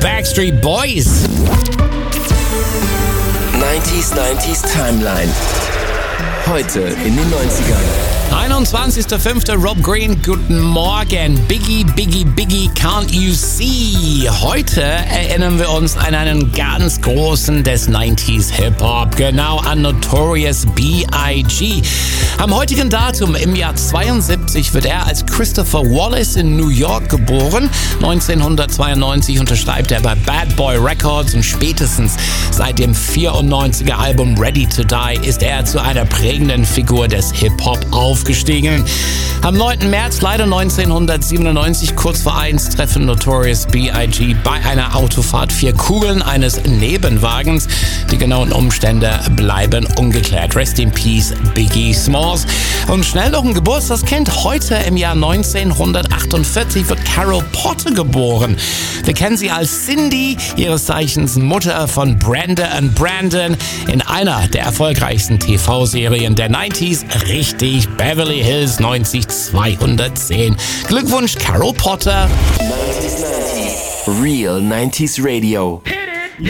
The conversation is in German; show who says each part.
Speaker 1: Backstreet Boys.
Speaker 2: 90s Timeline. Heute in den 90ern.
Speaker 1: 21.05. Rob Green, guten Morgen. Biggie, can't you see? Heute erinnern wir uns an einen ganz großen des 90s Hip-Hop, genau an Notorious B.I.G. Am heutigen Datum im Jahr 72 wird er als Christopher Wallace in New York geboren. 1992 unterschreibt er bei Bad Boy Records und spätestens seit dem 94er Album Ready to Die ist er zu einer prägenden Figur des Hip-Hop aufgestiegen. Am 9. März leider 1997, kurz vor 1, treffen Notorious B.I.G. bei einer Autofahrt 4 Kugeln eines Nebenwagens. Die genauen Umstände bleiben ungeklärt. Rest in Peace, Biggie Smalls. Und schnell noch ein Geburtstagskind. Heute im Jahr 1948 wird Carol Potter geboren. Wir kennen sie als Cindy, ihres Zeichens Mutter von Brenda and Brandon, in einer der erfolgreichsten TV-Serien der 90s, richtig, Beverly Hills 90210. Glückwunsch, Carol Potter.
Speaker 2: 90s. Real 90s Radio.